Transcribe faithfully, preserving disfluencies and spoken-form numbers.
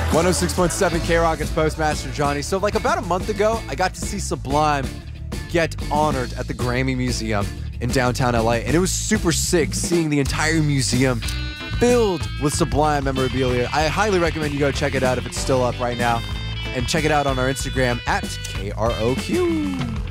one oh six point seven K-Rock, it's Postmaster Johnny. So like about a month ago, I got to see Sublime get honored at the Grammy Museum in downtown L A. And it was super sick seeing the entire museum filled with Sublime memorabilia. I highly recommend you go check it out if it's still up right now. And check it out on our Instagram at K R O Q.